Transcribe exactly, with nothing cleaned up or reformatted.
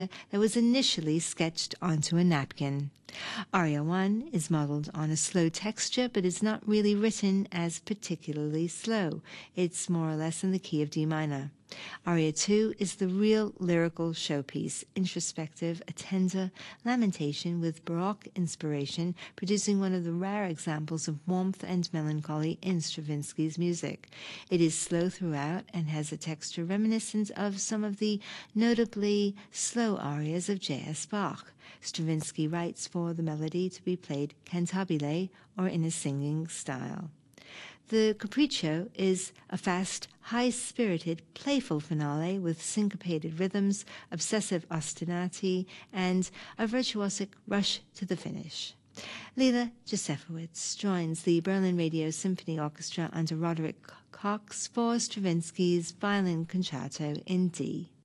that was initially sketched onto a napkin. Aria one is modeled on a slow texture, but is not really written as particularly slow. It's more or less in the key of D minor. Aria two is the real lyrical showpiece, introspective, a tender lamentation with Baroque inspiration, producing one of the rare examples of warmth and melancholy in Stravinsky's music. It is slow throughout and has a texture reminiscent of some of the notably slow arias of J S Bach. Stravinsky writes for the melody to be played cantabile or in a singing style. The Capriccio is a fast, high-spirited, playful finale with syncopated rhythms, obsessive ostinati, and a virtuosic rush to the finish. Lila Josefowicz joins the Berlin Radio Symphony Orchestra under Roderick Cox for Stravinsky's Violin Concerto in D.